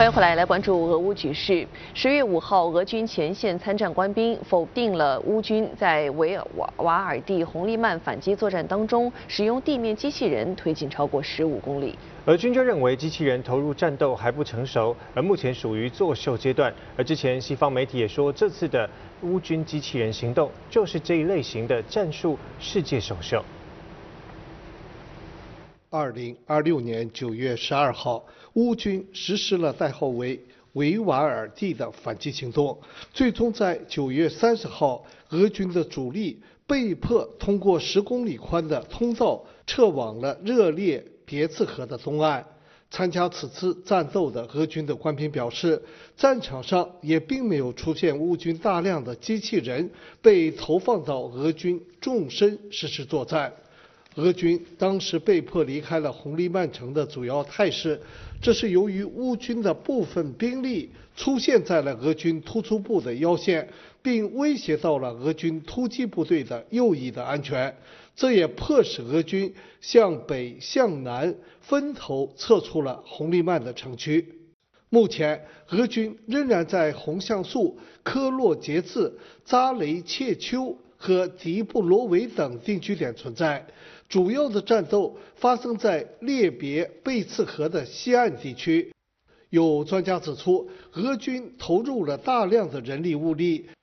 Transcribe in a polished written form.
欢迎回来，来关注俄乌局势。10月5号，俄军前线参战官兵否定了乌军在维瓦尔第洪利曼反击作战当中使用地面机器人推进超过15公里。 俄军就认为机器人投入战斗还不成熟，而目前属于作秀阶段。而之前西方媒体也说，这次的乌军机器人行动就是这一类型的战术世界首秀。 2026年9月12号，乌军实施了代号为维瓦尔第的反击行动，最终在9月30号，俄军的主力被迫通过10公里宽的通道撤往了热列别茨河的东岸。参加此次战斗的俄军的官兵表示，战场上也并没有出现乌军大量的机器人被投放到俄军纵深实施作战。俄军当时被迫离开了洪利曼城的主要态势，这是由于乌军的部分兵力出现在了俄军突出部的腰线，并威胁到了俄军突击部队的右翼的安全，这也迫使俄军向北向南分头撤出了洪利曼的城区。目前，俄军仍然在红橡树、科洛杰治、扎雷切丘和迪布罗维等定居点存在，主要的战斗发生在列别贝茨河的西岸地区。有专家指出，俄军投入了大量的人力物力，